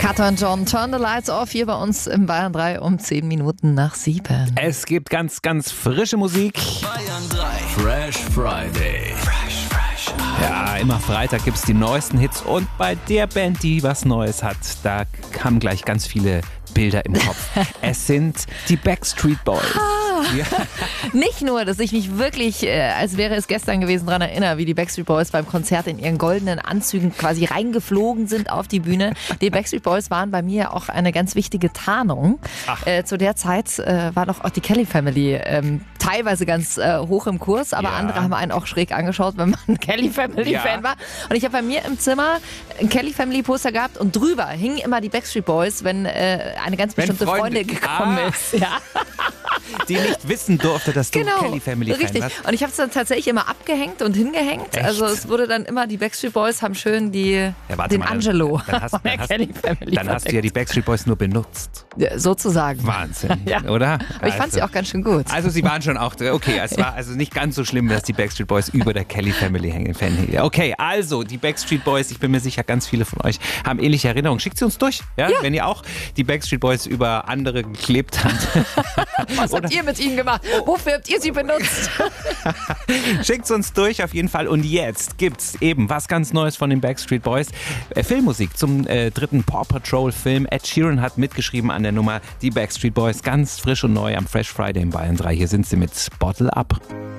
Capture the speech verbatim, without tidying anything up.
Carter und John, Turn the Lights Off hier bei uns im Bayern drei um zehn Minuten nach sieben. Es gibt ganz, ganz frische Musik. Bayern drei Fresh Friday. Fresh, fresh. Ja, immer Freitag gibt es die neuesten Hits. Und bei der Band, die was Neues hat, da haben gleich ganz viele Bilder im Kopf. Es sind die Backstreet Boys. Ja. Nicht nur, dass ich mich wirklich, äh, als wäre es gestern gewesen, daran erinnere, wie die Backstreet Boys beim Konzert in ihren goldenen Anzügen quasi reingeflogen sind auf die Bühne. Die Backstreet Boys waren bei mir auch eine ganz wichtige Tarnung. Äh, zu der Zeit äh, war doch auch die Kelly Family ähm, teilweise ganz äh, hoch im Kurs, aber Ja. andere haben einen auch schräg angeschaut, wenn man ein Kelly Family Ja. Fan war. Und ich habe bei mir im Zimmer ein Kelly Family Poster gehabt und drüber hingen immer die Backstreet Boys, wenn äh, eine ganz Wenn bestimmte Freunde- Freundin gekommen Ah. ist. Ja. Die nicht wissen durfte, dass du Genau, Kelly Family Fan richtig. warst. Und ich habe es dann tatsächlich immer abgehängt und hingehängt. Echt? Also es wurde dann immer, die Backstreet Boys haben schön die, Ja, warte den mal, Angelo Dann hast, von der dann hast, Kelly Family dann hast du ja die Backstreet Boys nur benutzt. ja, sozusagen. Wahnsinn, Ja. oder? Aber ich fand sie auch ganz schön gut. Also sie waren schon auch, okay, es war also nicht ganz so schlimm, dass die Backstreet Boys über der Kelly Family hängen. Fan hängen. Okay, also die Backstreet Boys, ich bin mir sicher, ganz viele von euch haben ähnliche Erinnerungen. Schickt sie uns durch, ja? Ja. Wenn ihr auch die Backstreet Boys über andere geklebt habt. Was habt ihr mit ihnen gemacht? Wofür habt ihr sie benutzt? Schickt's uns durch auf jeden Fall. Und jetzt gibt's eben was ganz Neues von den Backstreet Boys. Äh, Filmmusik zum äh, dritten Paw Patrol Film. Ed Sheeran hat mitgeschrieben an der Nummer. Die Backstreet Boys ganz frisch und neu am Fresh Friday in Bayern drei. Hier sind sie mit Bottle Up.